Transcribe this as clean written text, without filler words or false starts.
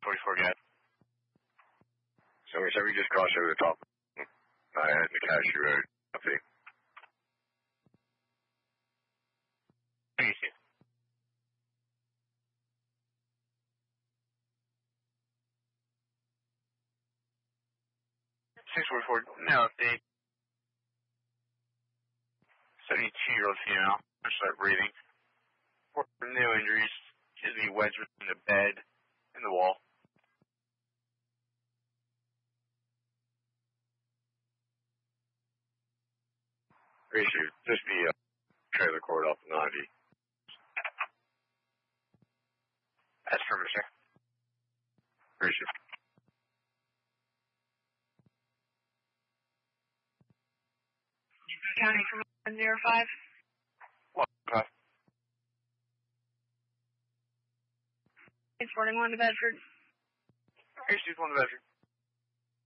44 gas. So we said we just crossed over the top. I had the Cashew Road. Copy. Thank you. Now update. 72-year-old female. Start breathing. No injuries. She has to be wedged between the bed and the wall. Issue. Just the trailer court off 90. That's for me, sir. Issue. County from 105. What? It's 41 to Bedford. Issue 1 to Bedford.